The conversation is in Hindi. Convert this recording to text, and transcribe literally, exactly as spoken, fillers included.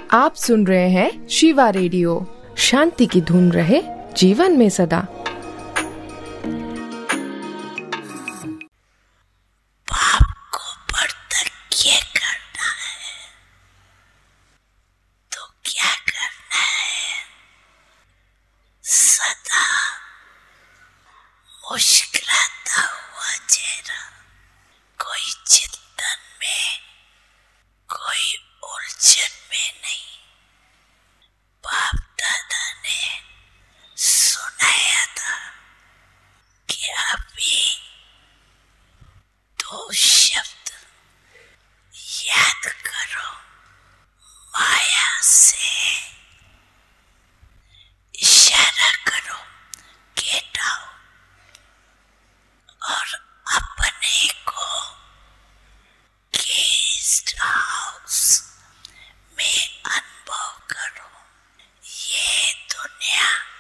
आप सुन रहे हैं शिवा रेडियो। शांति की धुन रहे जीवन में सदा। पाप को परित्याग करना है तो क्या करना है? सदा मुस्कुराता हुआ चेहरा, कोई चिंतन में, कोई उलझन में नहीं। बाप दादा ने सुनाया था कि अभी दो शब्द याद करो, माया से इशारा करो, गेट आओ और अपने को गेस्ट हाउस में अनुभव करो। ये दुनिया